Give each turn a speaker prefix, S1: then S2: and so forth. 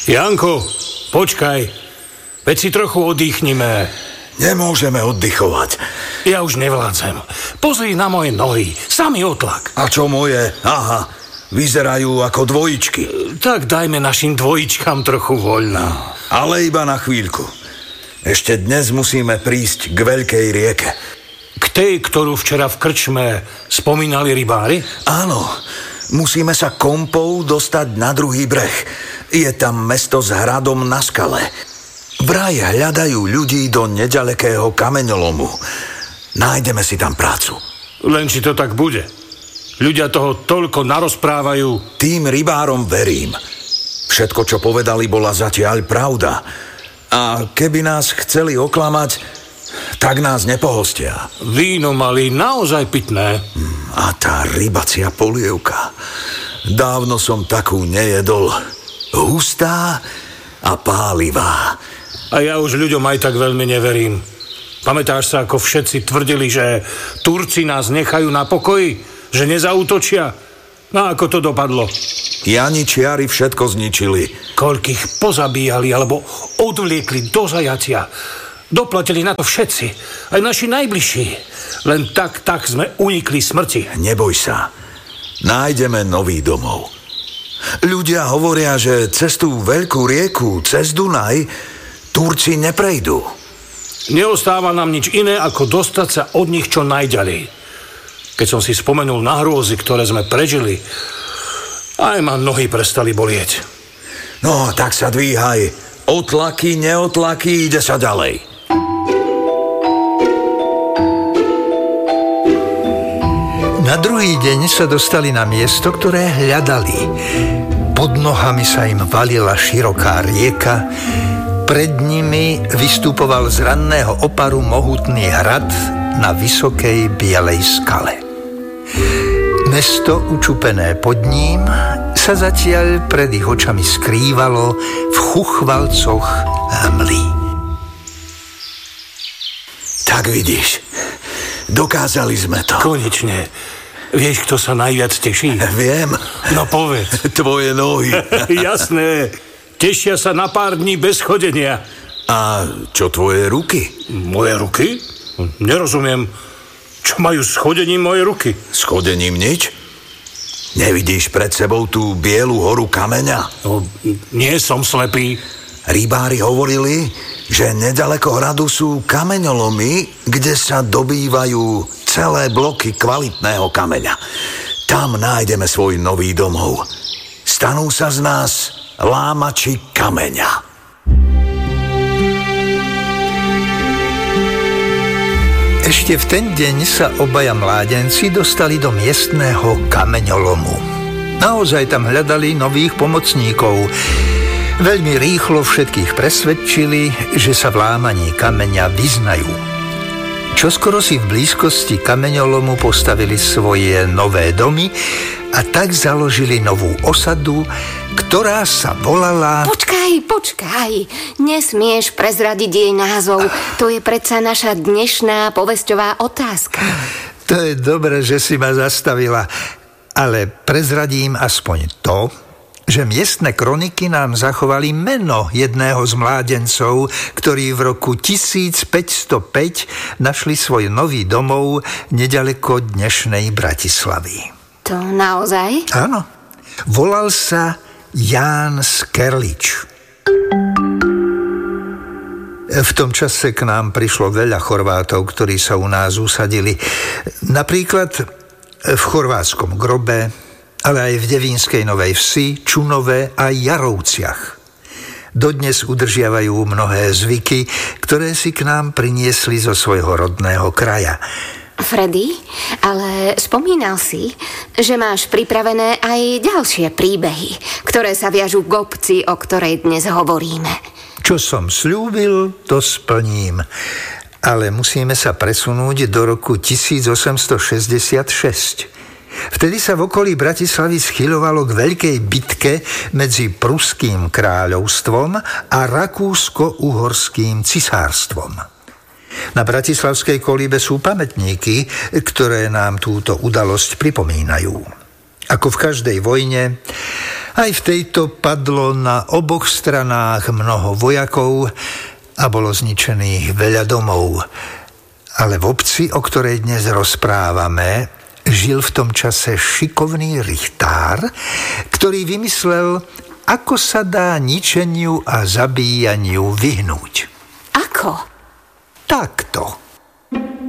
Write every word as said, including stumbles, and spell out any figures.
S1: Janko, počkaj. Veď si trochu oddychnime.
S2: Nemôžeme oddychovať.
S1: Ja už nevládzem. Pozri na moje nohy. Samý otlak.
S2: A čo moje? Aha, vyzerajú ako dvojičky.
S1: Tak dajme našim dvojičkám trochu voľna.
S2: Ale iba na chvíľku. Ešte dnes musíme prísť k veľkej rieke.
S1: K tej, ktorú včera v krčme spomínali rybári?
S2: Áno, musíme sa kompou dostať na druhý breh. Je tam mesto s hradom na skale. Vraj hľadajú ľudí do nedalekého kameňolomu. Nájdeme si tam prácu.
S1: Len či to tak bude. Ľudia toho toľko narozprávajú.
S2: Tým rybárom verím. Všetko, čo povedali, bola zatiaľ pravda. A keby nás chceli oklamať, tak nás nepohostia.
S1: Víno mali naozaj pitné.
S2: A tá rybacia polievka. Dávno som takú nejedol. Hustá a pálivá.
S1: A ja už ľuďom aj tak veľmi neverím. Pamätáš sa, ako všetci tvrdili, že Turci nás nechajú na pokoji? Že nezaútočia? No ako to dopadlo?
S2: Janičiari všetko zničili.
S1: Koľkých pozabíjali alebo odvliekli do zajatia. Doplatili na to všetci. Aj naši najbližší. Len tak, tak sme unikli smrti.
S2: Neboj sa. Nájdeme nový domov. Ľudia hovoria, že cez tú veľkú rieku, cez Dunaj, Turci neprejdú.
S1: Neostáva nám nič iné, ako dostať sa od nich čo najďalej. Keď som si spomenul na hrôzy, ktoré sme prežili, aj ma nohy prestali bolieť.
S2: No, tak sa dvíhaj. Otlaky, neotlaky, ide sa ďalej.
S3: Na druhý deň sa dostali na miesto, ktoré hľadali. Pod nohami sa im valila široká rieka, pred nimi vystupoval z ranného oparu mohutný hrad na vysokej bielej skale. Mesto učupené pod ním sa zatiaľ pred ich očami skrývalo v chuchvalcoch hmly.
S2: Tak vidíš, dokázali sme to.
S1: Konečne. Vieš, kto sa najviac teší?
S2: Viem.
S1: No povedz.
S2: Tvoje nohy.
S1: Jasné. Tešia sa na pár dní bez chodenia.
S2: A čo tvoje ruky?
S1: Moje ruky? Nerozumiem. Čo majú s chodením moje ruky?
S2: S chodením nič? Nevidíš pred sebou tú bielu horu kameňa?
S1: No, nie som slepý.
S2: Rybári hovorili, že nedaleko hradu sú kameňolomy, kde sa dobývajú celé bloky kvalitného kameňa. Tam nájdeme svoj nový domov. Stanú sa z nás lámači kameňa.
S3: Ešte v ten deň sa obaja mládenci dostali do miestného kameňolomu. Naozaj tam hľadali nových pomocníkov. Veľmi rýchlo všetkých presvedčili, že sa v lámaní kameňa vyznajú. Čoskoro si v blízkosti kameňolomu postavili svoje nové domy a tak založili novú osadu, ktorá sa volala...
S4: Počkaj, počkaj. Nesmieš prezradiť jej názov. To je predsa naša dnešná povesťová otázka.
S3: To je dobre, že si ma zastavila, ale prezradím aspoň to, že miestne kroniky nám zachovali meno jedného z mládencov, ktorí v roku tisícpäťstopäť našli svoj nový domov nedaleko dnešnej Bratislavy.
S4: To naozaj?
S3: Áno. Volal sa Ján Skerlič. V tom čase k nám prišlo veľa Chorvátov, ktorí sa u nás usadili. Napríklad v chorvátskom Grobe, ale aj v devínskej Novej Vsi, Čunove a Jarovciach. Dodnes udržiavajú mnohé zvyky, ktoré si k nám priniesli zo svojho rodného kraja.
S4: Freddy, ale spomínal si, že máš pripravené aj ďalšie príbehy, ktoré sa viažú k obci, o ktorej dnes hovoríme.
S3: Čo som sľúbil, to splním. Ale musíme sa presunúť do roku tisícosemstošesťdesiatšesť. Vtedy sa v okolí Bratislavy schyľovalo k veľkej bitke medzi Pruským kráľovstvom a Rakúsko-uhorským cisárstvom. Na bratislavskej kolíbe sú pamätníky, ktoré nám túto udalosť pripomínajú. Ako v každej vojne, Aj v tejto padlo na oboch stranách mnoho vojakov a bolo zničených veľa domov. Ale v obci, o ktorej dnes rozprávame, žil v tom čase šikovný richtár, ktorý vymyslel, ako sa dá ničeniu a zabíjaniu vyhnúť.
S4: Ako?
S3: Takto.